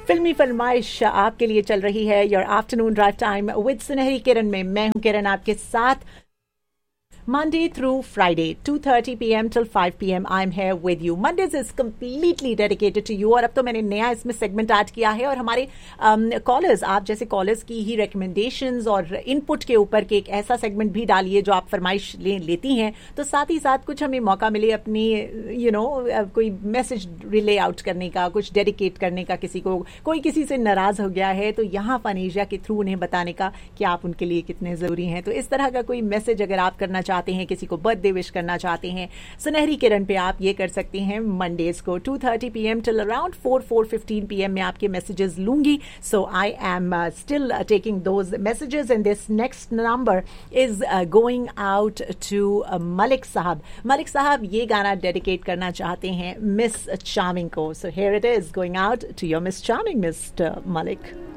फिल्मी फरमाइश आपके लिए चल रही है your afternoon drive time with सुनहरी किरण में। मैं हूं किरण आपके साथ Monday through Friday, 2:30 p.m. till 5 p.m. I'm here with you. Mondays is completely dedicated to you. और अब तो मैंने नया इसमें सेगमेंट ऐड किया है और हमारे कॉलर्स, आप जैसे कॉलर्स की ही रिकमेंडेशंस और इनपुट के ऊपर के एक ऐसा सेगमेंट भी डालिए जो आप फरमाइश लेती हैं, तो साथ ही साथ कुछ हमें मौका मिले अपनी कोई मैसेज रिले आउट करने का, कुछ डेडिकेट करने का किसी को, कोई किसी से नाराज हो गया है तो यहाँ फनेशिया के थ्रू उन्हें बताने का कि आप उनके लिए कितने ज़रूरी हैं। तो इस तरह का कोई मैसेज अगर आप करना चाहते हैं, किसी को बर्थडे विश करना चाहते हैं, सुनहरी किरण पे आप ये कर सकते हैं। मंडेज को 2:30 p.m. Till around 4:15 p.m. में आपके मैसेजेस लूंगी। सो I am still taking those messages and this next number is going out to Malik साहब। मलिक साहब ये गाना डेडिकेट करना चाहते हैं मिस चार्मिंग को। So here it is going out to your miss charming, mister Malik.